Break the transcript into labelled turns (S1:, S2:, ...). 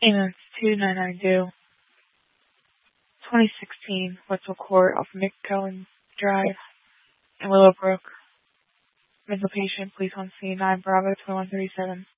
S1: Payments 2992. 2016 Wetzel Court off McCowan Drive in Willowbrook. Mental patient, police on scene 9 Bravo 2137.